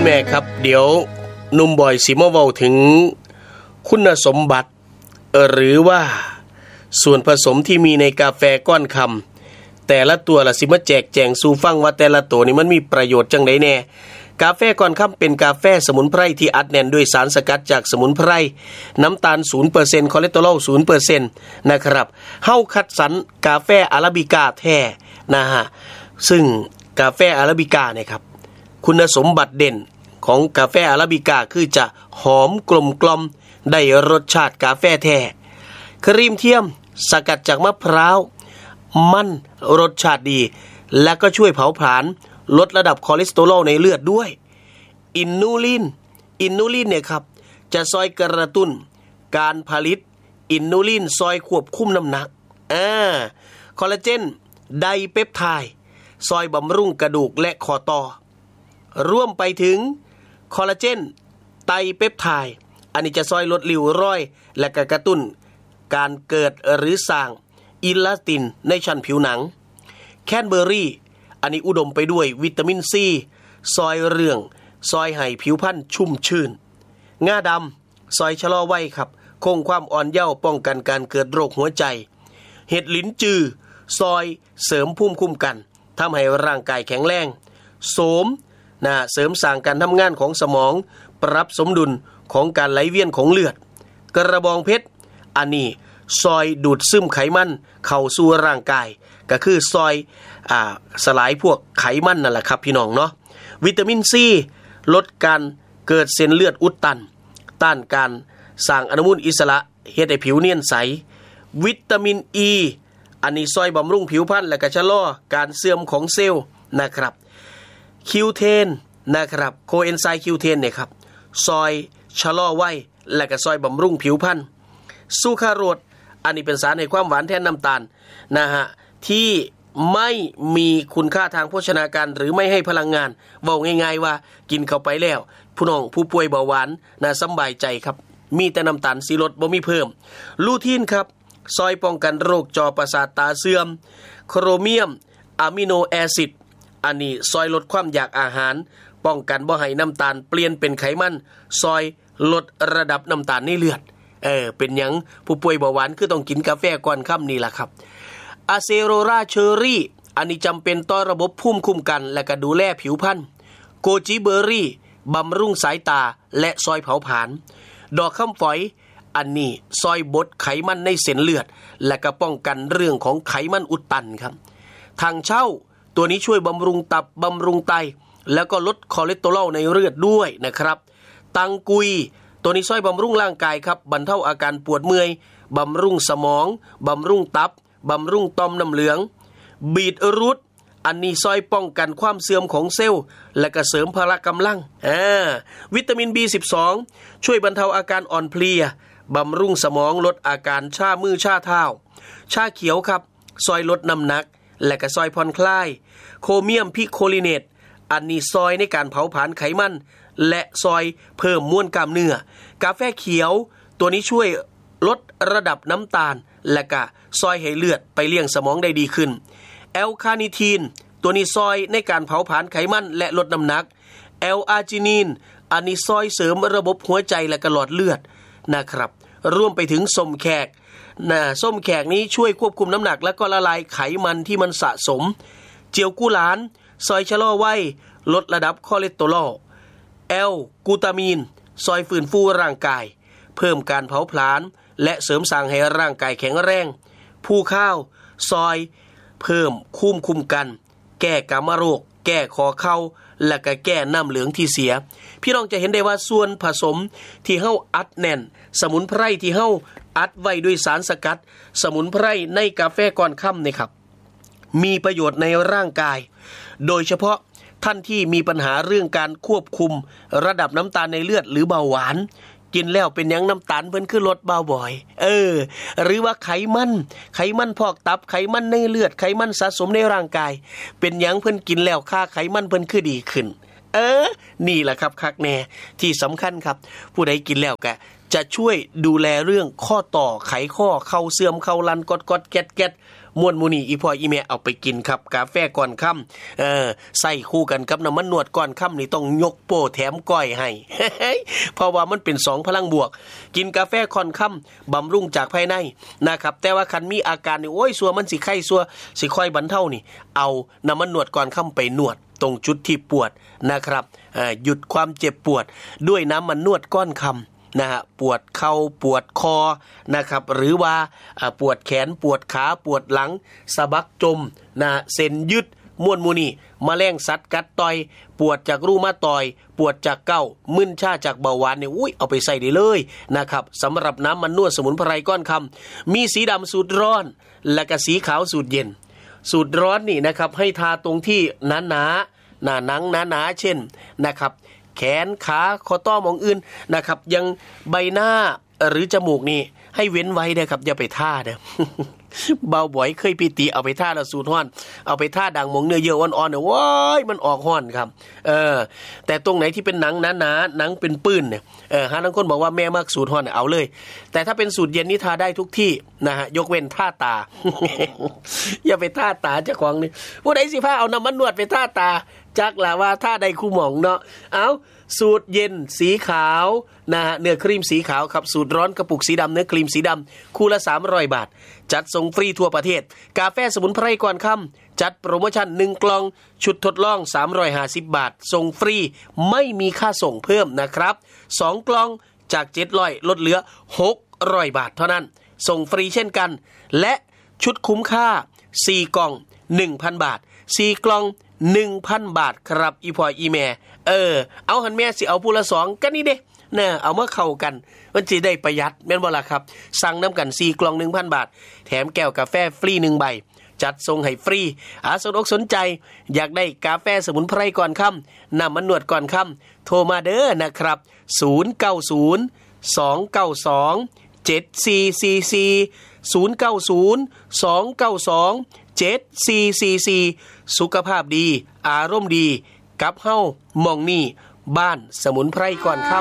คุณแม่ครับเดี๋ยวหนุ่มบอยสิมาเว้าถึงคุณสมบัติหรือว่าส่วนผสมที่มีในกาแฟก้อนคำแต่ละตัวละสิมาแจกแจงสู่ฟังว่าแต่ละตัวนี้มันมีประโยชน์จังไดแน่กาแฟก้อนคำเป็นกาแฟสมุนไพรที่อัดแน่นด้วยสารสกัดจากสมุนไพรน้ำตาล 0% คอเลสเตอรอล 0% นะครับเฮาคัดสรรกาแฟอาราบิก้าแท้นะฮะซึ่งกาแฟอาราบิก้าเนี่ยครับคุณสมบัติเด่นของกาแฟอาราบิก้าคือจะหอมกลมกล่อมได้รสชาติกาแฟแท้ครีมเทียมสกัดจากมะพร้าวมันรสชาติดีและก็ช่วยเผาผลาญลดระดับคอเลสเตอรอลในเลือดด้วยอินูลินเนี่ยครับจะซอยกระตุ้นการผลิตอินูลินซอยควบคุมน้ำหนักคอลลาเจนไดเปปไทด์ซอยบำรุงกระดูกและข้อต่อรวมไปถึงคอลลาเจนไตเปปไทด์อันนี้จะซอยลดริ้วรอยและกระตุ้นการเกิดหรือสร้างอิลาสตินในชั้นผิวหนังแคนเบอร์รี่อันนี้อุดมไปด้วยวิตามินซีซอยเรื่องซอยให้ผิวพรรณชุ่มชื่นงาดำซอยชะลอวัยครับคงความอ่อนเยาว์ป้องกันการเกิดโรคหัวใจเห็ดลิ้นจือซอยเสริมภูมิคุ้มกันทำให้ร่างกายแข็งแรงโสมเสริมสร้างการทำงานของสมองปรับสมดุลของการไหลเวียนของเลือดกระบองเพชรอันนี้ซอยดูดซึมไขมันเข้าสู่ร่างกายก็คือซอยสลายพวกไขมันนั่นแหละครับพี่น้องเนาะวิตามินซีลดการเกิดเส้นเลือดอุดตันต้านการสร้างอนุมูลอิสระเฮ็ดให้ผิวเนียนใสวิตามินอีอันนี้ซอยบำรุงผิวพรรณและก็ชะลอการเสื่อมของเซลล์นะครับคิวเทนนะครับโคเอนไซม์คิวเทนเนี่ยครับซอยชะลอวัยและก็ซอยบำรุงผิวพรรณซูคราโรสอันนี้เป็นสารให้ความหวานแทนน้ำตาลนะฮะที่ไม่มีคุณค่าทางโภชนาการหรือไม่ให้พลังงานเว้าง่ายๆว่ากินเข้าไปแล้วผู้น้องผู้ป่วยเบาหวานสบายใจครับมีแต่น้ำตาลสีลดบ่มีเพิ่มลูทีนครับซอยป้องกันโรคจอประสาทตาเสื่อมโครเมียมอะมิโนแอซิดอันนี้ซอยลดความอยากอาหารป้องกันบ่ให้น้ำตาลเปลี่ยนเป็นไขมันซอยลดระดับน้ำตาลในเลือดเป็นหยังผู้ป่วยเบาหวานคือต้องกินกาแฟก่อนค่ำนี่แหละครับอะเซโรราเชอรี่อันนี้จำเป็นต่อระบบภูมิคุ้มกันและก็ดูแลผิวพรรณโกจิเบอร์รี่บำรุงสายตาและซอยเผาผลาญดอกข้ามฝอยอันนี้ซอยบดไขมันในเส้นเลือดและก็ป้องกันเรื่องของไขมันอุดตันครับทางเช่าตัวนี้ช่วยบำรุงตับบำรุงไตแล้วก็ลดคอเลสเตอรอลในเลือดด้วยนะครับตังกุยตัวนี้ช่วยบำรุงร่างกายครับบรรเทาอาการปวดเมื่อยบำรุงสมองบำรุงตับบำรุงต่อมน้ำเหลืองบีทรูทอันนี้ซอยป้องกันความเสื่อมของเซลล์และก็เสริมพละกำลังวิตามิน B12 ช่วยบรรเทาอาการอ่อนเพลียบำรุงสมองลดอาการชามือชาเท้าชาเขียวครับซอยลดน้ำหนักและก็ซอยผ่อนคลายโคเมียมพิโคลิเนตอันนี้ซอยในการเผาผลาญไขมันและซอยเพิ่มมวลกล้ามเนื้อกาแฟเขียวตัวนี้ช่วยลดระดับน้ำตาลและก็ซอยให้เลือดไปเลี้ยงสมองได้ดีขึ้นแอลคาเนิทีนตัวนี้ซอยในการเผาผลาญไขมันและลดน้ำหนักแอลอาร์จินีนอันนี้ซอยเสริมระบบหัวใจและก็หลอดเลือดนะครับรวมไปถึงส้มแขกส้มแขกนี้ช่วยควบคุมน้ำหนักและก็ละลายไขมันที่มันสะสมเจียวกุหลาญซอยชะลอวัยลดระดับคอเลสเตอรอลแอลกูตามีนซอยฟื้นฟูร่างกายเพิ่มการเผาผลาญและเสริมสร้างให้ร่างกายแข็งแรงผู้ข้าวซอยเพิ่มคุ้มกันแก้กามโรคแก้คอเข่าและก็แก้น้ำเหลืองที่เสียพี่น้องจะเห็นได้ว่าส่วนผสมที่เฮาอัดแน่นสมุนไพรที่เฮาอัดไว้ด้วยสารสกัดสมุนไพรในกาแฟก่อนค่ำนี่ครับมีประโยชน์ในร่างกายโดยเฉพาะท่านที่มีปัญหาเรื่องการควบคุมระดับน้ำตาลในเลือดหรือเบาหวานกินแล้วเป็นหยังน้ำตาลเพิ่นขึ้นลดเบาบ่อยหรือว่าไขมันพอกตับไขมันในเลือดไขมันสะสมในร่างกายเป็นหยังเพิ่นกินแล้วค่าไขมันเพิ่นคือดีขึ้นนี่แหละครับคักแน่ที่สำคัญครับผู้ใดกินแล้วก็จะช่วยดูแลเรื่องข้อต่อไขข้อเข่าเสื่อมเข่าลันกดแก๊ดม่วนมูนี่อีพ่ออีแม่เอาไปกินครับกาแฟก่อนค่ำใส่คู่กันกับน้ำมันนวดก่อนค่ำนี่ต้องยกโป้แถมก้อยให้ เพราะว่ามันเป็น2พลังบวกกินกาแฟก่อนค่ำบำรุงจากภายในนะครับแต่ว่าคันมีอาการนี่โอ้ยซัวมันสิไข้ซัวสิค่อยบรรเทานี่เอาน้ำมันนวดก่อนค่ำไปนวดตรงจุดที่ปวดนะครับหยุดความเจ็บปวดด้วยน้ำมันนวดก้อนคำนะฮะปวดเข่าปวดคอนะครับหรือว่าปวดแขนปวดขาปวดหลังสะบักจมนะเส้นยืดม่วนมูนี่แมลงสัตว์กัดต่อยปวดจากรูมาตอยปวดจากเก้ามึนชาจากเบาหวานเนี่ยอุ้ยเอาไปใส่ได้เลยนะครับสำหรับน้ำมันนวดสมุนไพรก้อนคำมีสีดำสูตรร้อนและก็สีขาวสูตรเย็นสูตรร้อนนี่นะครับให้ทาตรงที่หนาหนังหนาเช่นนะครับแขนขาข้อต่อมองอื่นนะครับยังใบหน้าหรือจมูกนี่ให้เว้นไว้นะครับอย่าไปท่าเด้อ เบาบ่อยเคยปีติเอาไปท่าแล้วสูดฮ้อนเอาไปท่าดังมองเนื้อเยอะอ่อนๆเนี่ยว้ายมันออกฮ้อนครับแต่ตรงไหนที่เป็นหนังหนาๆหนังเป็นปื้นเนี่ยหาบางคนบอกว่าแม่มักสูดฮ้อนเอาเลยแต่ถ้าเป็นสูตรเย็นนี่ทาได้ทุกที่นะฮะยกเว้นท่าตา อย่าไปท่าตาเจ้าของนี่ผู้ใดสิพาเอาน้ำมันนวดไปท่าตาจักล่ะว่าท่าใดคู่หม่องเนาะเอาสูตรเย็นสีขาวนะฮะเนื้อครีมสีขาวครับสูตรร้อนกระปุกสีดำเนื้อครีมสีดำคู่ละ300 บาทจัดส่งฟรีทั่วประเทศกาแฟสมุนไพรก่อนค่ำจัดโปรโมชั่น1กล่องชุดทดลอง350 บาทส่งฟรีไม่มีค่าส่งเพิ่มนะครับ2กล่องจาก700ลดเหลือ600 บาทเท่านั้นส่งฟรีเช่นกันและชุดคุ้มค่า4กล่อง 1,000 บาท4กล่อง1,000 บาทครับอีพ่ออีแม่เอาหันแม่สิเอาผู้ละ2กันนี่เด้เนี่ยเอามาเข้ากันมันสิได้ประหยัดแม่นบ่ล่ะครับสั่งน้ำกัน4กล่อง 1,000 บาทแถมแก้วกาแฟฟรี1ใบจัดส่งให้ฟรีสนอกสนใจอยากได้กาแฟสมุนไพรก่อนค่ำน้ำมันนวดก่อนค่ำโทรมาเด้อนะครับ090-292-7444 สุขภาพดีอารมณ์ดีกับเฮ้าหม่องนี่บ้านสมุนไพรก่อนค่ำ